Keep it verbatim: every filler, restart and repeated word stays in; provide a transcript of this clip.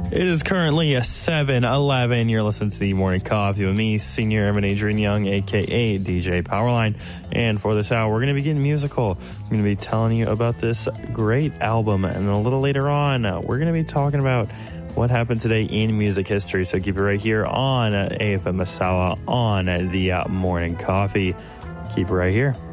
It is currently a seven eleven. You're listening to the Morning Coffee with me, Senior Airman Adrian Young, a k a. D J Powerline. And for this hour, we're going to be getting musical. I'm going to be telling you about this great album. And a little later on, uh, we're going to be talking about what happened today in music history. So keep it right here on uh, A F M Masala on uh, the uh, Morning Coffee. Keep it right here.